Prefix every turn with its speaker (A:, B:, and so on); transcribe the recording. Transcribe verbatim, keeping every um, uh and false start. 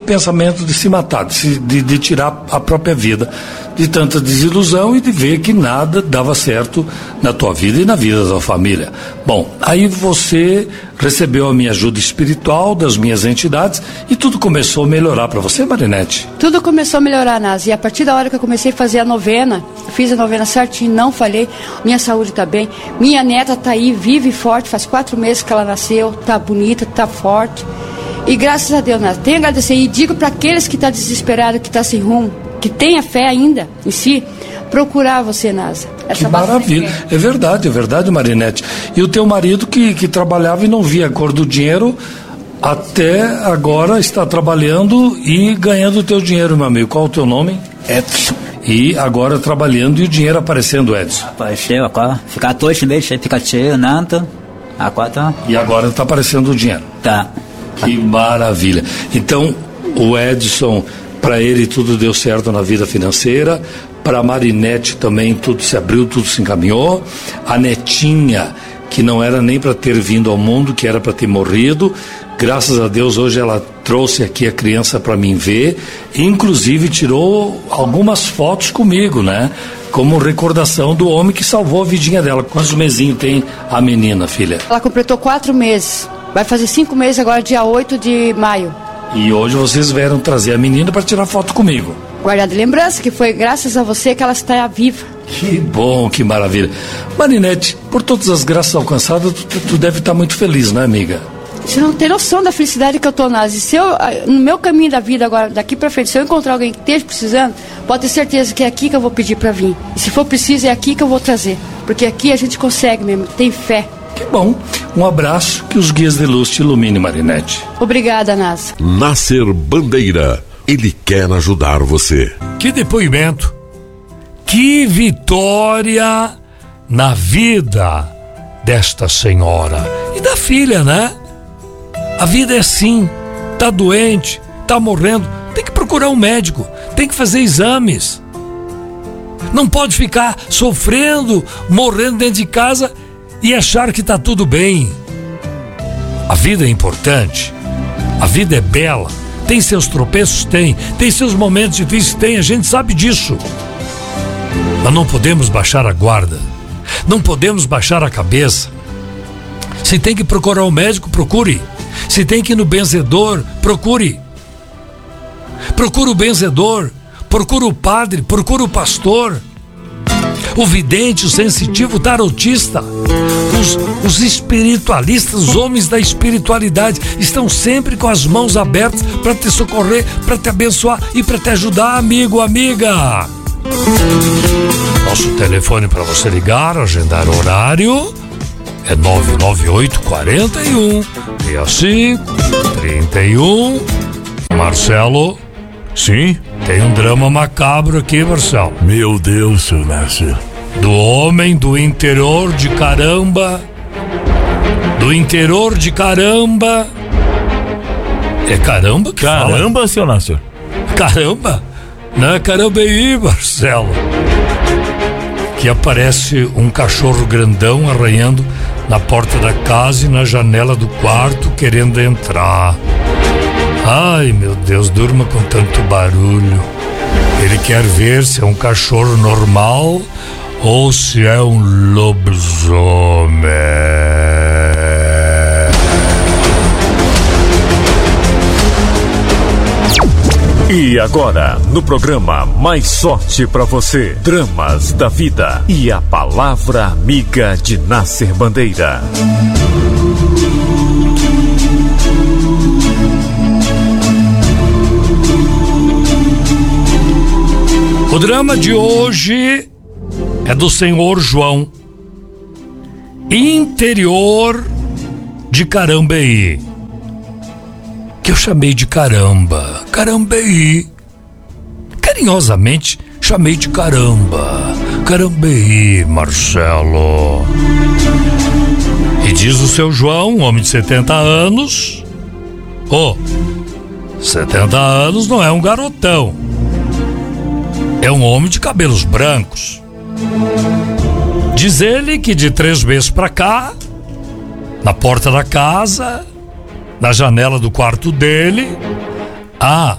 A: pensamento de se matar, de, se, de, de tirar a própria vida, de tanta desilusão e de ver que nada dava certo na tua vida e na vida da tua família. Bom, aí você recebeu a minha ajuda espiritual das minhas entidades e tudo começou a melhorar para você, Marinete?
B: Tudo começou a melhorar, Nasa, e a partir da hora que eu comecei a fazer a novena, fiz a novena certinho, não falhei, minha saúde está bem, minha neta está aí, vive e forte, faz quatro meses que ela nasceu, está bonita, está forte, e graças a Deus, Nasa, tenho a agradecer, e digo para aqueles que estão tá desesperados, que estão tá sem rumo, que tenha fé ainda em si, procurar você, Nasa.
A: Que maravilha, é verdade, é verdade, Marinete. E o teu marido que, que trabalhava e não via a cor do dinheiro, até agora está trabalhando e ganhando o teu dinheiro, meu amigo. Qual o teu nome?
C: Edson.
A: E agora trabalhando e o dinheiro aparecendo, Edson.
C: Apareceu, agora fica dois meses, fica cheio, nada, agora tá...
A: E agora está aparecendo o dinheiro.
C: Tá.
A: Que maravilha. Então, o Edson, para ele tudo deu certo na vida financeira, para a Marinete também tudo se abriu, tudo se encaminhou. A netinha, que não era nem para ter vindo ao mundo, que era para ter morrido, graças a Deus hoje ela trouxe aqui a criança para mim ver, inclusive tirou algumas fotos comigo, né? Como recordação do homem que salvou a vidinha dela. Quantos mesinhos tem a menina, filha?
B: Ela completou quatro meses, vai fazer cinco meses agora, dia oito de maio.
A: E hoje vocês vieram trazer a menina para tirar foto comigo.
B: Guardar de lembrança, que foi graças a você que ela está viva.
A: Que bom, que maravilha. Marinete, por todas as graças alcançadas, tu, tu deve estar muito feliz, né, amiga?
B: Você não tem noção da felicidade que eu tô, Nasa. Se eu, no meu caminho da vida agora, daqui pra frente, se eu encontrar alguém que esteja precisando, pode ter certeza que é aqui que eu vou pedir pra vir. E se for preciso, é aqui que eu vou trazer. Porque aqui a gente consegue mesmo, tem fé.
A: Que bom. Um abraço, que os guias de luz te iluminem, Marinete.
B: Obrigada, Nasa.
D: Nascer Bandeira. Ele quer ajudar você.
A: Que depoimento. Que vitória na vida desta senhora. E da filha, né? A vida é assim. Tá doente, tá morrendo. Tem que procurar um médico. Tem que fazer exames. Não pode ficar sofrendo, morrendo dentro de casa e achar que tá tudo bem. A vida é importante. A vida é bela. Tem seus tropeços? Tem. Tem seus momentos difíceis? Tem. A gente sabe disso. Mas não podemos baixar a guarda. Não podemos baixar a cabeça. Se tem que procurar um médico, procure. Se tem que ir no benzedor, procure. Procure o benzedor. Procure o padre. Procure o pastor. O vidente, o sensitivo, o tarotista. Os, os espiritualistas, os homens da espiritualidade estão sempre com as mãos abertas para te socorrer, para te abençoar e para te ajudar, amigo, amiga. Nosso telefone para você ligar, agendar horário é nove nove oito, quarenta e um, sessenta e cinco, trinta e um. Marcelo?
E: Sim?
A: Tem um drama macabro aqui, Marcelo.
E: Meu Deus, seu Nácio.
A: Do homem do interior de Caramba. Do interior de Caramba. É Caramba que
E: Caramba,
A: fala?
E: seu Nácio.
A: Caramba? Não é Carambeí, Marcelo. Que aparece um cachorro grandão arranhando na porta da casa e na janela do quarto querendo entrar. Ai, meu Deus, durma com tanto barulho. Ele quer ver se é um cachorro normal ou se é um lobisomem.
F: E agora, no programa Mais Sorte pra Você, Dramas da Vida e a Palavra Amiga de Nasser Bandeira.
A: O drama de hoje é do senhor João, interior de Carambeí, que eu chamei de Caramba, Carambeí. Carinhosamente chamei de Caramba, Carambeí, Marcelo. E diz o seu João, um homem de setenta anos, oh, setenta anos não é um garotão. É um homem de cabelos brancos. Diz ele que de três meses pra cá, na porta da casa, na janela do quarto dele, ah,